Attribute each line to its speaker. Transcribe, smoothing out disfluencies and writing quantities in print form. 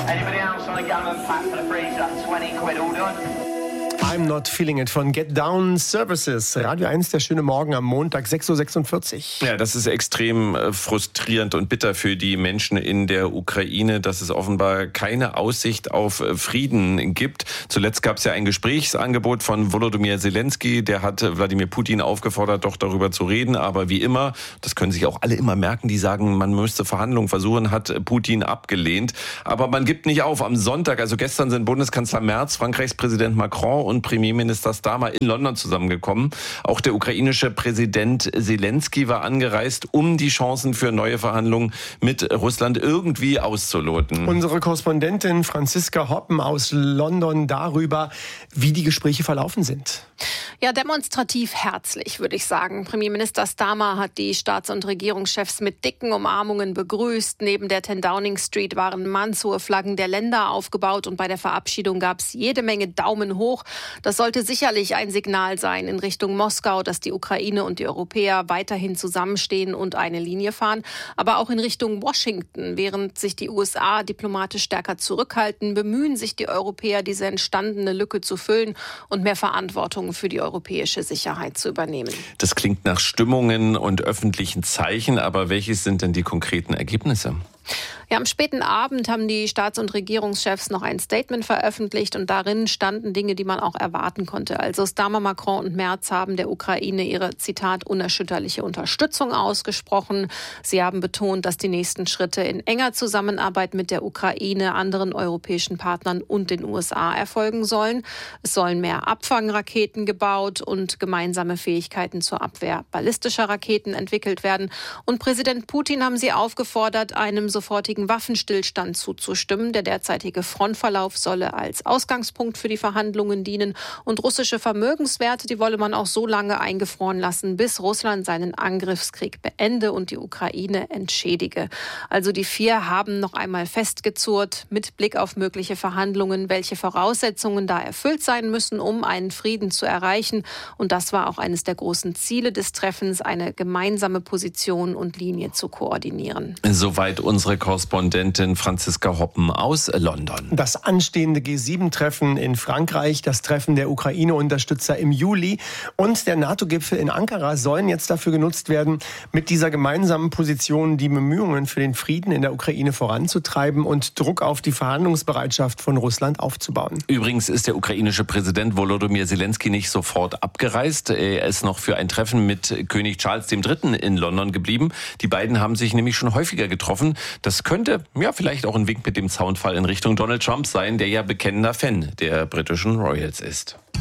Speaker 1: Anybody else on a gallon pack for the freezer? 20 quid, all done.
Speaker 2: I'm Not Feeling It von Get Down Services. Radio 1, der schöne Morgen am Montag, 6.46 Uhr.
Speaker 3: Ja, das ist extrem frustrierend und bitter für die Menschen in der Ukraine, dass es offenbar keine Aussicht auf Frieden gibt. Zuletzt gab es ja ein Gesprächsangebot von Volodymyr Zelensky. Der hat Wladimir Putin aufgefordert, doch darüber zu reden. Aber wie immer, das können sich auch alle immer merken, die sagen, man müsste Verhandlungen versuchen, hat Putin abgelehnt. Aber man gibt nicht auf. Am Sonntag, also gestern, sind Bundeskanzler Merz, Frankreichs Präsident Macron und Premierminister Starmer in London zusammengekommen. Auch der ukrainische Präsident Zelensky war angereist, um die Chancen für neue Verhandlungen mit Russland irgendwie auszuloten.
Speaker 2: Unsere Korrespondentin Franziska Hoppen aus London darüber, wie die Gespräche verlaufen sind.
Speaker 4: Ja, demonstrativ herzlich, würde ich sagen. Premierminister Starmer hat die Staats- und Regierungschefs mit dicken Umarmungen begrüßt. Neben der 10 Downing Street waren mannshohe Flaggen der Länder aufgebaut und bei der Verabschiedung gab es jede Menge Daumen hoch. Das sollte sicherlich ein Signal sein in Richtung Moskau, dass die Ukraine und die Europäer weiterhin zusammenstehen und eine Linie fahren. Aber auch in Richtung Washington. Während sich die USA diplomatisch stärker zurückhalten, bemühen sich die Europäer, diese entstandene Lücke zu füllen und mehr Verantwortung für die europäische Sicherheit zu übernehmen.
Speaker 3: Das klingt nach Stimmungen und öffentlichen Zeichen, aber welches sind denn die konkreten Ergebnisse?
Speaker 4: Ja, am späten Abend haben die Staats- und Regierungschefs noch ein Statement veröffentlicht und darin standen Dinge, die man auch erwarten konnte. Also Starmer, Macron und Merz haben der Ukraine ihre, Zitat, unerschütterliche Unterstützung ausgesprochen. Sie haben betont, dass die nächsten Schritte in enger Zusammenarbeit mit der Ukraine, anderen europäischen Partnern und den USA erfolgen sollen. Es sollen mehr Abfangraketen gebaut und gemeinsame Fähigkeiten zur Abwehr ballistischer Raketen entwickelt werden. Und Präsident Putin haben sie aufgefordert, einem sofortigen Waffenstillstand zuzustimmen. Der derzeitige Frontverlauf solle als Ausgangspunkt für die Verhandlungen dienen. Und russische Vermögenswerte, die wolle man auch so lange eingefroren lassen, bis Russland seinen Angriffskrieg beende und die Ukraine entschädige. Also die vier haben noch einmal festgezurrt mit Blick auf mögliche Verhandlungen, welche Voraussetzungen da erfüllt sein müssen, um einen Frieden zu erreichen. Und das war auch eines der großen Ziele des Treffens, eine gemeinsame Position und Linie zu koordinieren.
Speaker 3: Soweit unsere Korrespondentin Franziska Hoppen aus London.
Speaker 2: Das anstehende G7-Treffen in Frankreich, das Treffen der Ukraine-Unterstützer im Juli und der NATO-Gipfel in Ankara sollen jetzt dafür genutzt werden, mit dieser gemeinsamen Position die Bemühungen für den Frieden in der Ukraine voranzutreiben und Druck auf die Verhandlungsbereitschaft von Russland aufzubauen.
Speaker 3: Übrigens ist der ukrainische Präsident Volodymyr Zelensky nicht sofort abgereist. Er ist noch für ein Treffen mit König Charles III. In London geblieben. Die beiden haben sich nämlich schon häufiger getroffen. Das könnte ja vielleicht auch ein Wink mit dem Zaunfall in Richtung Donald Trump sein, der ja bekennender Fan der britischen Royals ist.